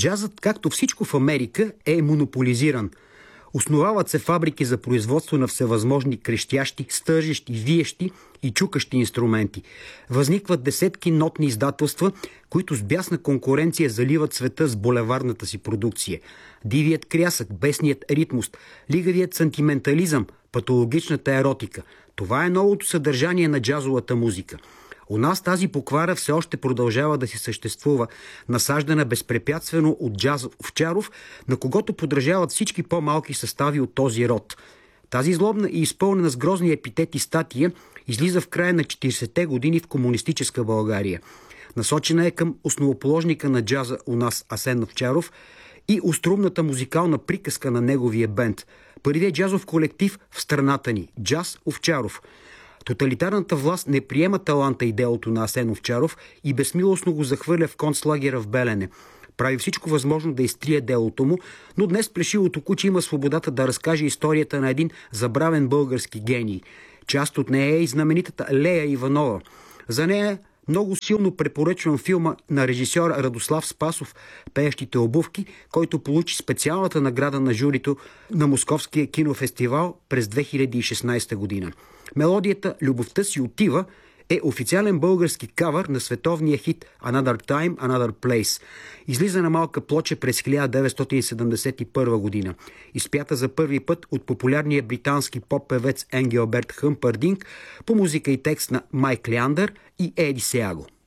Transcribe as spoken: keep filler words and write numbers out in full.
Джазът, както всичко в Америка, е монополизиран. Основават се фабрики за производство на всевъзможни крещящи, стържещи, виещи и чукащи инструменти. Възникват десетки нотни издателства, които с бясна конкуренция заливат света с булеварната си продукция. Дивият крясък, бесният ритмост, лигавият сантиментализъм, патологичната еротика. Това е новото съдържание на джазовата музика. У нас тази поквара все още продължава да си съществува, насаждана безпрепятствено от Джаз Овчаров, на когото подражават всички по-малки състави от този род. Тази злобна и изпълнена с грозни епитети статия излиза в края на четиридесетте години в комунистическа България. Насочена е към основоположника на джаза у нас Асен Овчаров и острумната музикална приказка на неговия бенд. Първият джазов колектив в страната ни – Джаз Овчаров. Тоталитарната власт не приема таланта и делото на Асен Овчаров и безмилостно го захвърля в концлагера в Белене. Прави всичко възможно да изтрие делото му, но днес плешивото куче има свободата да разкаже историята на един забравен български гений. Част от нея е и знаменитата Лея Иванова. За нея много силно препоръчвам филма на режисьор Радослав Спасов «Пеещите обувки», който получи специалната награда на журито на Московския кинофестивал през две хиляди и шестнадесета година. Мелодията «Любовта си отива» е официален български кавър на световния хит Another Time, Another Place. Излиза на малка плоча през хиляда деветстотин седемдесет и първа година. Изпята за първи път от популярния британски поп-певец Енгелберт Хъмпърдинг по музика и текст на Майк Леандър и Еди Сеаго.